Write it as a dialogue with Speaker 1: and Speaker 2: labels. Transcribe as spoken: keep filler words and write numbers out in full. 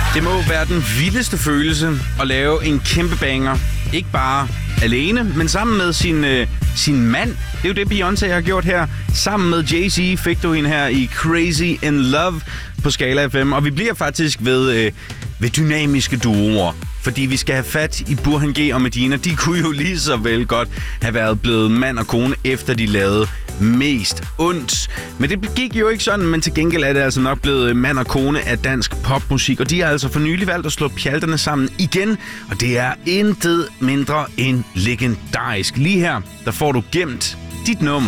Speaker 1: Det må være den vildeste følelse at lave en kæmpe banger. Ikke bare alene, men sammen med sin, øh, sin mand. Det er jo det, Beyoncé har gjort her. Sammen med Jay-Z fik du hende her i Crazy in Love på Skala F M. Og vi bliver faktisk ved, øh, ved dynamiske duoer. Fordi vi skal have fat i Burhan G og Medina. De kunne jo lige så vel godt have været blevet mand og kone, efter de lavede Mest Ondt. Men det gik jo ikke sådan, men til gengæld er det altså nok blevet mand og kone af dansk popmusik. Og de har altså for nylig valgt at slå pjalterne sammen igen. Og det er intet mindre end legendarisk. Lige her, der får du gemt dit nummer.